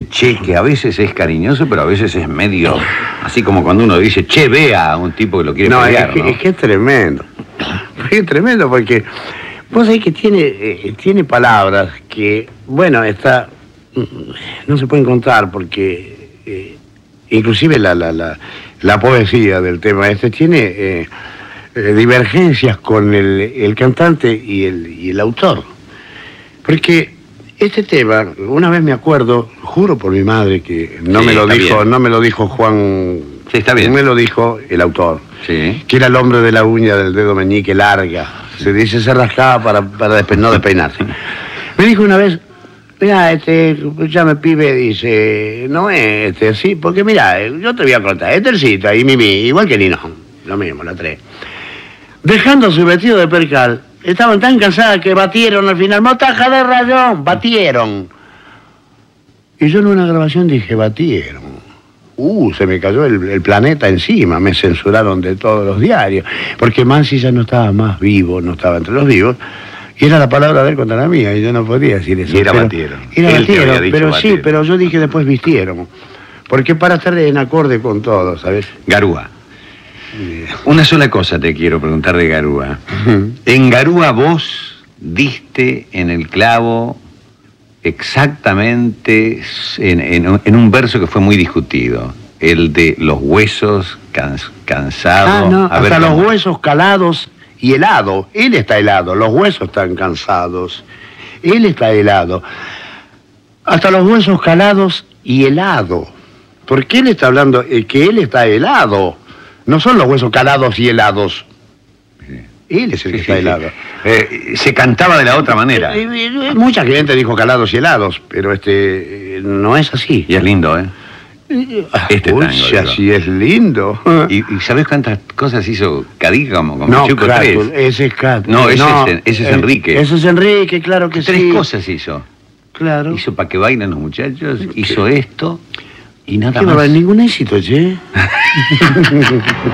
che, que a veces es cariñoso, pero a veces es medio... Así como cuando uno dice, che, vea a un tipo que lo quiere pelear, ¿no? Es que es tremendo. Es tremendo porque vos sabés que tiene palabras que, bueno, no se pueden contar porque inclusive la poesía del tema tiene divergencias con el cantante y el autor. Porque este tema, una vez me acuerdo, juro por mi madre que no me lo dijo Juan, sí, está bien. Me lo dijo el autor, sí, que era el hombre de la uña del dedo meñique larga, se dice, se rascaba para no despeinarse. Me dijo una vez, mirá, escúchame, pibe, dice, no es sí, porque mirá, yo te voy a contar, Tercita y Mimi, igual que Nino, lo mismo, la tres. Dejando su vestido de percal, estaban tan cansadas que batieron al final, motaja de rayón, batieron. Y yo en una grabación dije, batieron. Se me cayó el planeta encima, me censuraron de todos los diarios, porque Mansi ya no estaba más vivo, no estaba entre los vivos, y era la palabra de él contra la mía, y yo no podía decir eso. Y era batieron. Era batieron, pero batieron. Sí, pero yo dije después vistieron, porque para estar en acorde con todo, ¿sabes? Garúa. Una sola cosa te quiero preguntar de Garúa. En Garúa vos diste en el clavo exactamente en un verso que fue muy discutido, el de los huesos cansados. No, hasta los huesos calados y helado. Él está helado, los huesos están cansados. Él está helado. Hasta los huesos calados y helado. Porque él está hablando que él está helado. No son los huesos calados y helados. Él es el que está helado. Se cantaba de la otra manera. Mucha gente dijo calados y helados, pero no es así. Y es lindo, ¿eh? Así es lindo. ¿Y sabés cuántas cosas hizo Cadiga como no, Chuco Cátulo, ese es Cátulo. No, ese es Enrique. Ese es Enrique, claro que sí. 3 cosas hizo. Claro. Hizo para que bailen los muchachos, hizo esto y nada más. No va a haber ningún éxito, che.